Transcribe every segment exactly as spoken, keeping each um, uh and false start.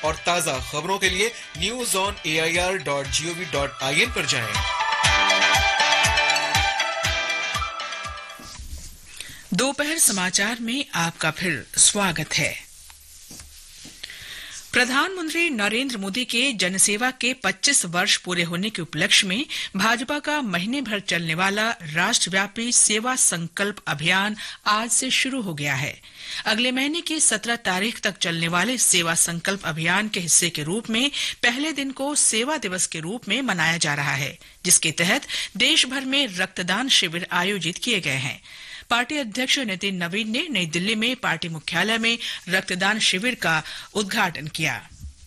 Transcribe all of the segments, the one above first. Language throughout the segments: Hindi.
और ताज़ा खबरों के लिए news on A I R dot G O V dot I N पर जाएं। दोपहर समाचार में आपका फिर स्वागत है। प्रधानमंत्री नरेंद्र मोदी के जनसेवा के पच्चीस वर्ष पूरे होने के उपलक्ष्य में भाजपा का महीने भर चलने वाला राष्ट्रव्यापी सेवा संकल्प अभियान आज से शुरू हो गया है। अगले महीने की सत्रह तारीख तक चलने वाले सेवा संकल्प अभियान के हिस्से के रूप में पहले दिन को सेवा दिवस के रूप में मनाया जा रहा है, जिसके तहत देश भर में रक्तदान शिविर आयोजित किए गए हैं। पार्टी अध्यक्ष नितिन नवीन ने नई दिल्ली में पार्टी मुख्यालय में रक्तदान शिविर का उद्घाटन किया।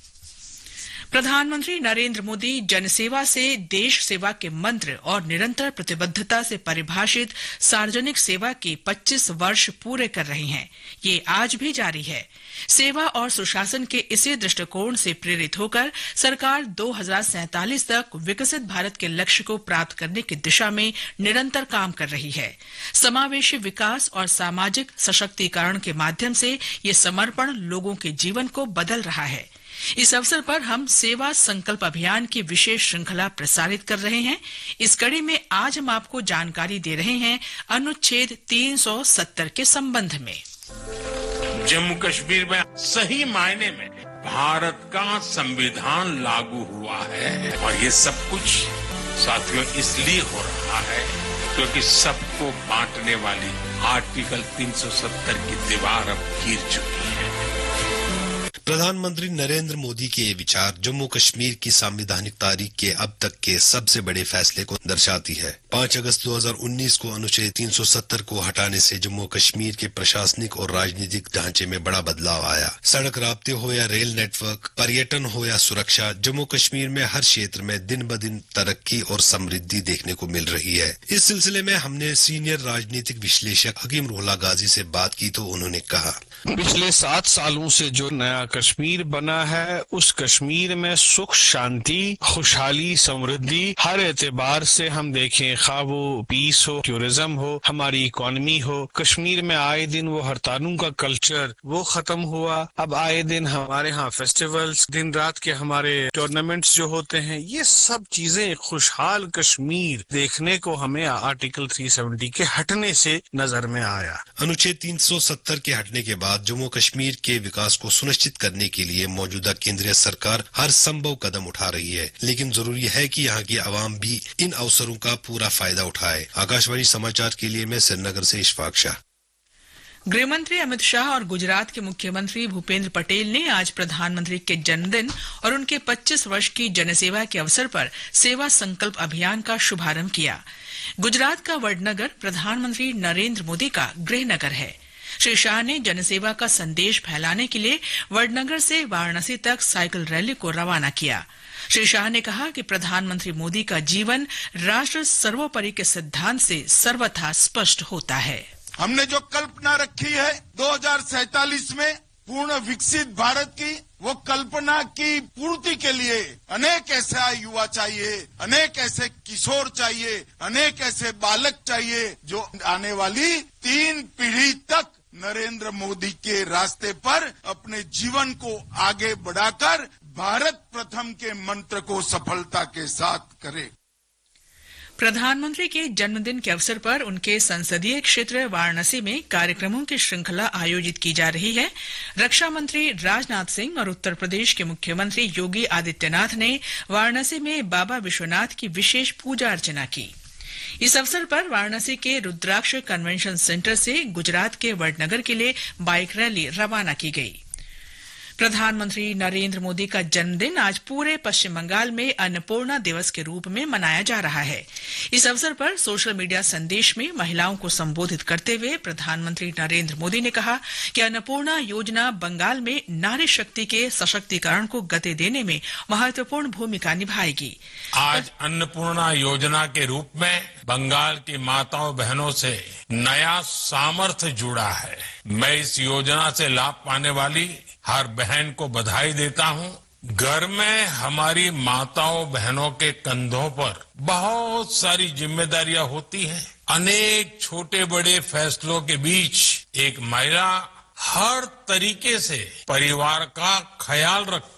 प्रधानमंत्री नरेंद्र मोदी जनसेवा से देश सेवा के मंत्र और निरंतर प्रतिबद्धता से परिभाषित सार्वजनिक सेवा के पच्चीस वर्ष पूरे कर रहे हैं। ये आज भी जारी है। सेवा और सुशासन के इसी दृष्टिकोण से प्रेरित होकर सरकार दो हज़ार सैंतालीस तक विकसित भारत के लक्ष्य को प्राप्त करने की दिशा में निरंतर काम कर रही है। समावेशी विकास और सामाजिक सशक्तिकरण के माध्यम से ये समर्पण लोगों के जीवन को बदल रहा है। इस अवसर पर हम सेवा संकल्प अभियान की विशेष श्रृंखला प्रसारित कर रहे हैं। इस कड़ी में आज हम आपको जानकारी दे रहे हैं अनुच्छेद तीन सौ सत्तर के संबंध में। जम्मू कश्मीर में सही मायने में भारत का संविधान लागू हुआ है और ये सब कुछ साथियों इसलिए हो रहा है क्योंकि सबको बांटने वाली आर्टिकल तीन सौ सत्तर की दीवार अब गिर चुकी है। प्रधानमंत्री नरेंद्र मोदी के ये विचार जम्मू कश्मीर की संवैधानिक तारीख के अब तक के सबसे बड़े फैसले को दर्शाती है। पाँच अगस्त दो हज़ार उन्नीस को अनुच्छेद तीन सौ सत्तर को हटाने से जम्मू कश्मीर के प्रशासनिक और राजनीतिक ढांचे में बड़ा बदलाव आया। सड़क राब्ते हो या रेल नेटवर्क, पर्यटन हो या सुरक्षा, जम्मू कश्मीर में हर क्षेत्र में दिन ब दिन तरक्की और समृद्धि देखने को मिल रही है। इस सिलसिले में हमने सीनियर राजनीतिक विश्लेषक हकीम रुहुल्लाह गाजी से बात की तो उन्होंने कहा, पिछले सात सालों से जो नया कश्मीर बना है उस कश्मीर में सुख, शांति, खुशहाली, समृद्धि हर एतबार से हम देखें, खा वो पीस हो, टूरिज्म हो, हमारी इकोनॉमी हो। कश्मीर में आए दिन वो हड़तालों का कल्चर वो खत्म हुआ। अब आए दिन हमारे यहाँ फेस्टिवल्स, दिन रात के हमारे टूर्नामेंट्स जो होते हैं, ये सब चीजें खुशहाल कश्मीर देखने को हमें आर्टिकल तीन सौ सत्तर के हटने से नजर में आया। अनुच्छेद तीन सौ सत्तर के हटने के बाद जम्मू कश्मीर के विकास को सुनिश्चित करने के लिए मौजूदा केंद्रीय सरकार हर संभव कदम उठा रही है, लेकिन जरूरी है कि यहाँ की आवाम भी इन अवसरों का पूरा फायदा उठाए। आकाशवाणी समाचार के लिए मैं श्रीनगर से इशफाक शाह। गृहमंत्री अमित शाह और गुजरात के मुख्यमंत्री भूपेंद्र पटेल ने आज प्रधानमंत्री के जन्मदिन और उनके पच्चीस वर्ष की जनसेवा के अवसर पर सेवा संकल्प अभियान का शुभारंभ किया। गुजरात का वडनगर प्रधानमंत्री नरेंद्र मोदी का गृहनगर है। श्री शाह ने जनसेवा का संदेश फैलाने के लिए वडनगर से वाराणसी तक साइकिल रैली को रवाना किया। श्री शाह ने कहा कि प्रधानमंत्री मोदी का जीवन राष्ट्र सर्वोपरि के सिद्धांत से सर्वथा स्पष्ट होता है। हमने जो कल्पना रखी है दो हज़ार सैंतालीस में पूर्ण विकसित भारत की, वो कल्पना की पूर्ति के लिए अनेक ऐसा युवा चाहिए, अनेक ऐसे किशोर चाहिए, अनेक ऐसे बालक चाहिए जो आने वाली तीन पीढ़ी तक नरेंद्र मोदी के रास्ते पर अपने जीवन को आगे बढ़ाकर भारत प्रथम के मंत्र को सफलता के साथ करे। प्रधानमंत्री के जन्मदिन के अवसर पर उनके संसदीय क्षेत्र वाराणसी में कार्यक्रमों की श्रृंखला आयोजित की जा रही है। रक्षा मंत्री राजनाथ सिंह और उत्तर प्रदेश के मुख्यमंत्री योगी आदित्यनाथ ने वाराणसी में बाबा विश्वनाथ की विशेष पूजा अर्चना की। इस अवसर पर वाराणसी के रुद्राक्ष कन्वेंशन सेंटर से गुजरात के वडनगर के लिए बाइक रैली रवाना की गई। प्रधानमंत्री नरेंद्र मोदी का जन्मदिन आज पूरे पश्चिम बंगाल में अन्नपूर्णा दिवस के रूप में मनाया जा रहा है। इस अवसर पर सोशल मीडिया संदेश में महिलाओं को संबोधित करते हुए प्रधानमंत्री नरेंद्र मोदी ने कहा कि अन्नपूर्णा योजना बंगाल में नारी शक्ति के सशक्तिकरण को गति देने में महत्वपूर्ण भूमिका निभाएगी। आज अन्नपूर्णा योजना के रूप में बंगाल की माताओं बहनों से नया सामर्थ्य जुड़ा है। मैं इस योजना से लाभ पाने वाली हर बहन को बधाई देता हूं। घर में हमारी माताओं बहनों के कंधों पर बहुत सारी जिम्मेदारियां होती हैं। अनेक छोटे बड़े फैसलों के बीच एक महिला हर तरीके से परिवार का ख्याल रखती